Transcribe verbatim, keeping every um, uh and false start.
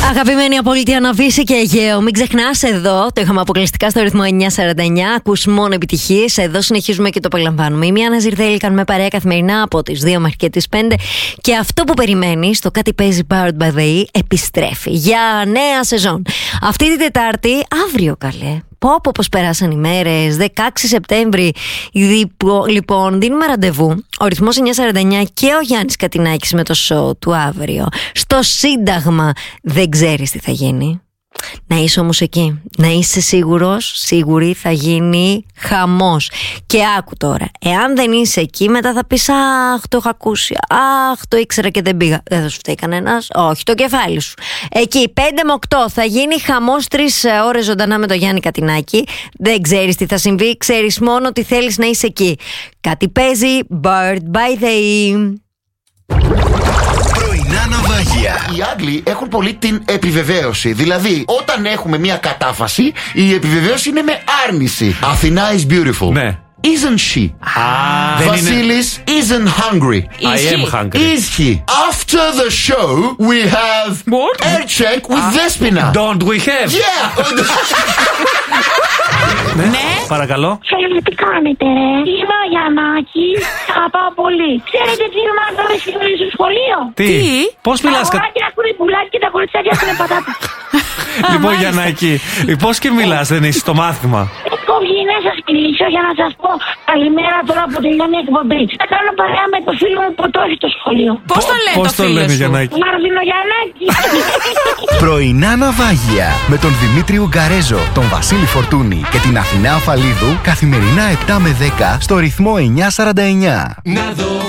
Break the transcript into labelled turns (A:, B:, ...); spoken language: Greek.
A: Αγαπημένη απόλυτη Αναβίση και Αιγαίο, μην ξεχνάς εδώ, το είχαμε αποκλειστικά στο ρυθμό εννιά σαράντα εννιά. Ακούς μόνο επιτυχίες. Εδώ συνεχίζουμε και το απολαμβάνουμε. Η Μιάννα Ζιρδέλη κάνουμε παρέα καθημερινά από τις δύο μέχρι και τις πέντε. Και αυτό που περιμένεις, το κάτι παίζει Powered by the E, επιστρέφει για νέα σεζόν. Αυτή την Τετάρτη, αύριο καλέ. Πω πω πως περάσαν οι μέρες, δεκαέξι Σεπτέμβρη. Λοιπόν, δίνουμε ραντεβού. Ο ρυθμός εννιά σαράντα εννιά και ο Γιάννης Κατινάκης με το show του αύριο. Στο Σύνταγμα. Δεν ξέρεις τι θα γίνει. Να είσαι όμως εκεί. Να είσαι σίγουρος, σίγουρη θα γίνει χαμός. Και άκου τώρα, εάν δεν είσαι εκεί, μετά θα πεις αχ, το είχα ακούσει, αχ, το ήξερα και δεν πήγα. Δεν θα σου φταίει κανένας, όχι, το κεφάλι σου. Εκεί πέντε με οκτώ θα γίνει χαμός, τρεις ώρες ζωντανά με το Γιάννη Κατινάκη. Δεν ξέρεις τι θα συμβεί, ξέρεις μόνο ότι θέλεις να είσαι εκεί. Κάτι παίζει, Bird by the E.
B: Οι Άγγλοι έχουν πολύ την επιβεβαίωση. Δηλαδή, όταν έχουμε μια κατάφαση, η επιβεβαίωση είναι με άρνηση. Αθηνά is beautiful.
C: Ναι.
B: Isn't she? Ah, Vasilis είναι... isn't hungry.
C: I
A: Is
C: am
A: he?
C: hungry.
B: Is he? After the show, we have
C: What?
B: air check with ah. Despina.
C: Don't we have?
B: Yeah.
C: Ναι. Ναι. Παρακαλώ.
D: Ξέρετε τι κάνετε, ρε? Είμαι ο Γιαννάκης. Αγαπάω πολύ. Ξέρετε τι μάθαμε σήμερα στο σχολείο?
C: Τι? Πώς μιλάς?
D: Τα αγοράκια έχουν πουλάκι και τα κοριτσάκια έχουν πατάτα.
C: Λοιπόν, Γιαννάκη, πώς και μιλάς, δεν είσαι στο μάθημα?
D: Έχω βγει να σας μιλήσω για να σας πω καλημέρα τώρα που τελειώνει η εκπομπή. Θα κάνω παρέα με το φίλο μου που το έχει στο σχολείο.
A: Πώς το λένε
C: Πώς
A: το
C: το
A: φίλο
C: λένε,
A: σου?
C: Γιαννάκη?
D: Μάρδινο Γιαννάκη.
E: Πρωινά ναυάγια με τον Δημήτρη Ουγκαρέζο, τον Βασίλη Φορτούνη και την Αθηνά Αφαλίδου καθημερινά επτά με δέκα στο ρυθμό εννιά σαράντα εννιά.
F: Να δω